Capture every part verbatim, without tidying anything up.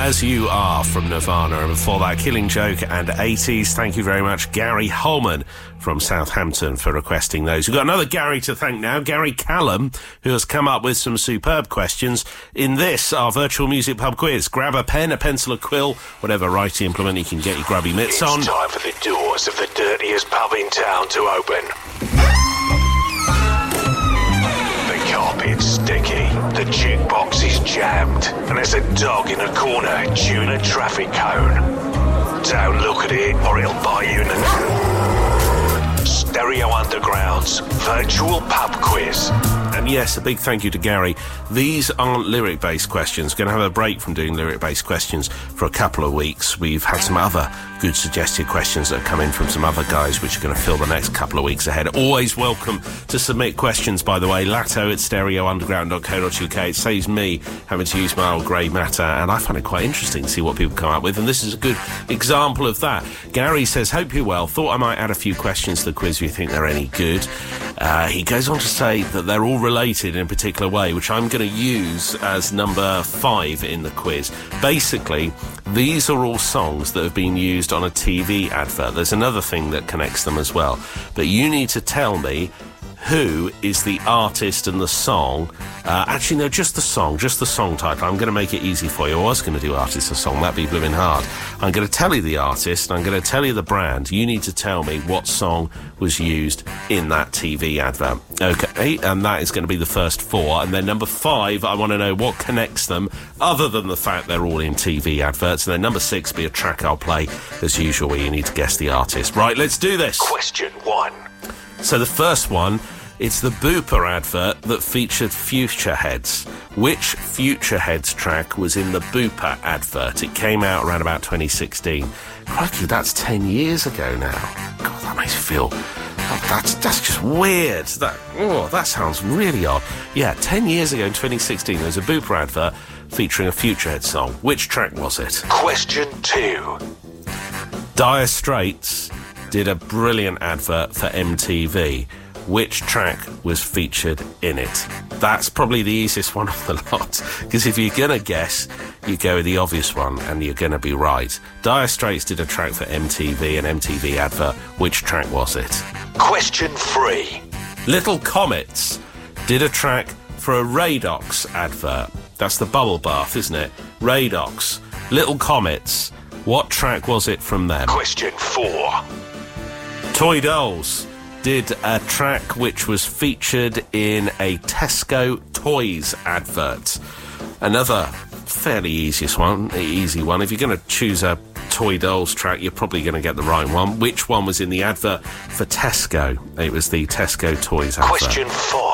As You Are from Nirvana, and before that, Killing Joke and eighties. Thank you very much, Gary Holman from Southampton, for requesting those. We've got another Gary to thank now, Gary Callum, who has come up with some superb questions in this, our virtual music pub quiz. Grab a pen, a pencil, a quill, whatever writing implement you can get your grubby mitts on. It's time for the doors of the dirtiest pub in town to open. The carpet's sticky, the jukebox is jammed, and there's a dog in a corner chewing a traffic cone. Don't look at it or it'll bite you in the... Stereo Underground's virtual pub quiz. And yes, a big thank you to Gary. These aren't lyric-based questions. We're going to have a break from doing lyric-based questions for a couple of weeks. We've had some other good suggested questions that have come in from some other guys, which are going to fill the next couple of weeks ahead. Always welcome to submit questions, by the way. Latto at stereo underground dot co dot uk. It saves me having to use my old grey matter, and I find it quite interesting to see what people come up with, and this is a good example of that. Gary says, hope you're well. Thought I might add a few questions to the quiz if you think they're any good. Uh, he goes on to say that they're all related in a particular way, which I'm going to use as number five in the quiz. Basically, these are all songs that have been used on a T V advert. There's another thing that connects them as well. But you need to tell me who is the artist and the song. Uh, actually, no, just the song, just the song title. I'm going to make it easy for you. I was going to do artist and song. That'd be blooming hard. I'm going to tell you the artist, and I'm going to tell you the brand. You need to tell me what song was used in that T V advert. Okay, and that is going to be the first four. And then number five, I want to know what connects them, other than the fact they're all in T V adverts. And then number six, be a track I'll play, as usual, where you need to guess the artist. Right, let's do this. Question one. So the first one, it's the Booper advert that featured Futureheads. Which Futureheads track was in the Booper advert? It came out around about twenty sixteen. Crikey, that's ten years ago now. God, that makes me feel... Oh, that's that's just weird. That oh, that sounds really odd. Yeah, ten years ago in twenty sixteen, there was a Booper advert featuring a Futurehead song. Which track was it? Question two. Dire Straits did a brilliant advert for M T V. Which track was featured in it? That's probably the easiest one of the lot, because if you're going to guess, you go with the obvious one, and you're going to be right. Dire Straits did a track for M T V, an M T V advert. Which track was it? Question three. Little Comets did a track for a Radox advert. That's the bubble bath, isn't it? Radox. Little Comets. What track was it from them? Question four. Toy Dolls did a track which was featured in a Tesco Toys advert. Another fairly easiest one, easy one. If you're going to choose a Toy Dolls track, you're probably going to get the right one. Which one was in the advert for Tesco? It was the Tesco Toys advert. Question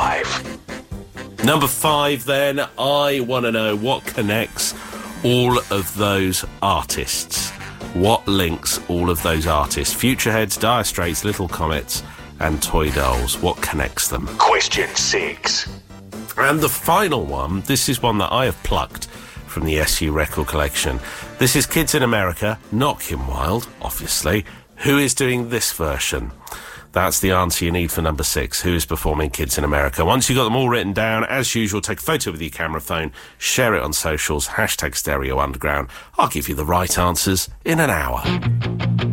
five. Number five, then. I want to know what connects all of those artists. What links all of those artists? Futureheads, Dire Straits, Little Comets, and Toy Dolls. What connects them? Question six. And the final one, this is one that I have plucked from the S U record collection. This is Kids in America, not Kim Wilde, obviously. Who is doing this version? That's the answer you need for number six. Who is performing Kids in America? Once you've got them all written down, as usual, take a photo with your camera phone, share it on socials, hashtag Stereo Underground. I'll give you the right answers in an hour.